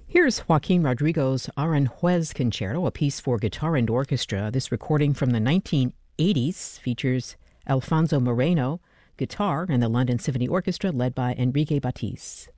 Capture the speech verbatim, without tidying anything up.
Here's Joaquin Rodrigo's Aranjuez Concerto, a piece for guitar and orchestra. This recording from the nineteen eighties features Alfonso Moreno, guitar, and the London Symphony Orchestra led by Enrique Batiz.